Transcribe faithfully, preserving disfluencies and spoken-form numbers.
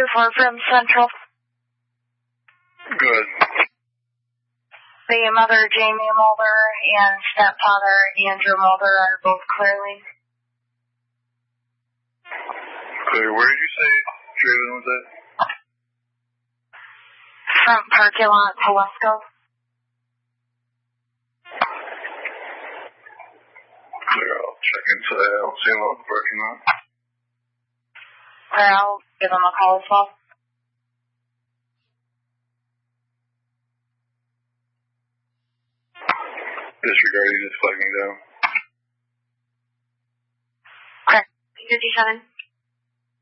four from Central. Good. The mother, Jamie Mulder, and stepfather, Andrew Mulder, are both clearly. Clear. Where did you say Jalen was at? Front parking lot, Telesco. Clear. I'll check into that. I don't see him on the parking lot. Or I'll give him a call as well. Disregard, you just flagged me down. Okay. fifty-seven.